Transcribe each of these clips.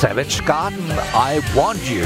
Savage Garden, I Want You.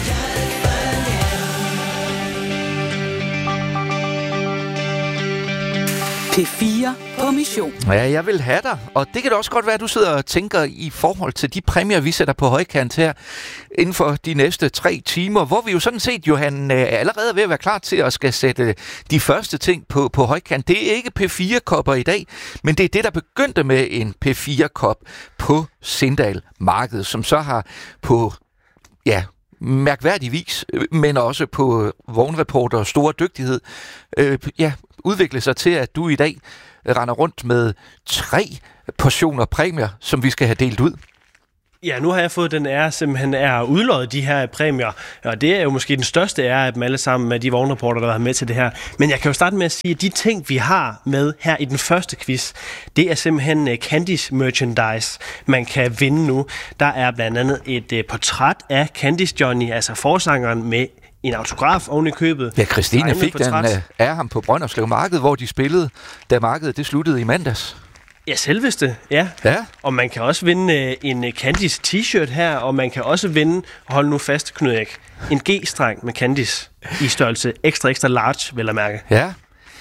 P4 på mission. Ja, jeg vil have dig, og det kan da også godt være, at du sidder og tænker i forhold til de præmier, vi sætter på højkant her inden for de næste 3 timer, hvor vi jo sådan set, Johan, allerede er ved at være klar til at skal sætte de første ting på højkant. Det er ikke P4-kopper i dag, men det er det, der begyndte med en P4-kop på Sindal Marked, som så har på, mærkværdig vis, men også på vognreporter og store dygtighed, udvikle sig til, at du i dag render rundt med 3 portioner præmier, som vi skal have delt ud. Ja, nu har jeg fået den ære, simpelthen er udløjet de her præmier, og det er jo måske den største ære af dem alle sammen med de vognreporter, der har med til det her. Men jeg kan jo starte med at sige, at de ting, vi har med her i den første quiz, det er simpelthen Candice merchandise, man kan vinde nu. Der er blandt andet et portræt af Candice Johnny, altså forsangeren, med en autograf oven i købet. Ja, Christine fik den af ham på Brønderslev Marked, hvor de spillede, da markedet det sluttede i mandags. Ja, selveste, ja. Og man kan også vinde en Candice t-shirt her, og man kan også vinde, hold nu fast, Knud Erik, en G-streng med Candice i størrelse extra large, vil jeg mærke. Ja.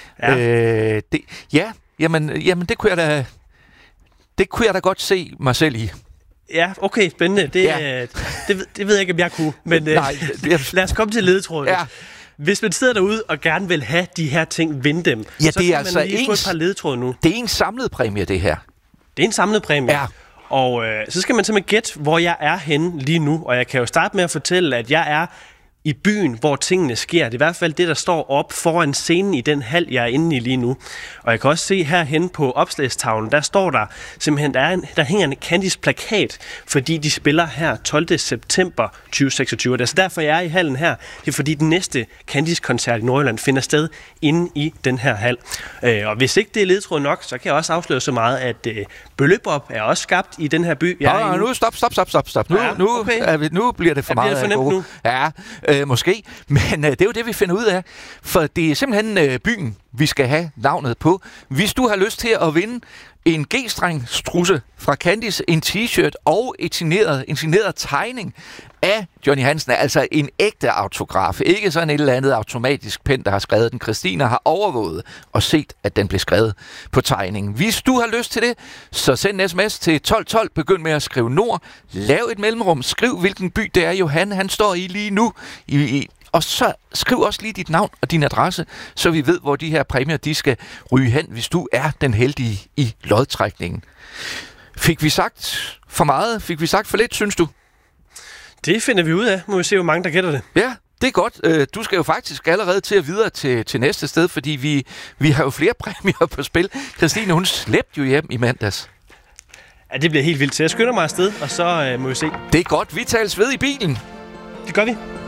Jamen det kunne jeg da godt se mig selv i. Ja, okay, spændende. Det ved jeg ikke, om jeg kunne, men lad os komme til ledetråden. Ja. Hvis man sidder derude og gerne vil have de her ting, vinde dem, så kan man lige få et par ledetråde nu. Det er en samlet præmie, det her. Det er en samlet præmie. Ja. Og så skal man simpelthen gætte, hvor jeg er henne lige nu. Og jeg kan jo starte med at fortælle, at jeg er i byen, hvor tingene sker. Det er i hvert fald det, der står op foran scenen i den hal, jeg er inde i lige nu. Og jeg kan også se herhen på opslagstavlen, der står der simpelthen, der hænger en Candice-plakat, fordi de spiller her 12. september 2026. Det er så derfor, jeg er i hallen her. Det er fordi den næste Candice-koncert i Nordjylland finder sted inde i den her hal. Og hvis ikke det er ledtråd nok, så kan jeg også afsløre så meget, at Bøllebop er også skabt i den her by. Nu stop. Nu bliver det for meget. Bliver det for nemt nu? Ja. Måske, men det er jo det, vi finder ud af. For det er simpelthen byen, vi skal have navnet på. Hvis du har lyst til at vinde en G-streng-strusse fra Candice, en t-shirt og en signeret tegning af Johnny Hansen, altså en ægte autograf. Ikke sådan et eller andet automatisk pen, der har skrevet den. Christina har overvåget og set, at den blev skrevet på tegningen. Hvis du har lyst til det, så send en sms til 1212. Begynd med at skrive Nord. Lav et mellemrum. Skriv, hvilken by det er, Johan han står i lige nu. Og så skriv også lige dit navn og din adresse, så vi ved, hvor de her præmier de skal ryge hen, hvis du er den heldige i lodtrækningen. Fik vi sagt for meget? Fik vi sagt for lidt, synes du? Det finder vi ud af. Må vi se, hvor mange der gætter det. Ja, det er godt. Du skal jo faktisk allerede til at videre til næste sted, fordi vi har jo flere præmier på spil. Christine, hun slæbte jo hjem i mandags. Ja, det bliver helt vildt. Så jeg skynder mig afsted, og så må vi se. Det er godt. Vi tales ved i bilen. Det gør vi.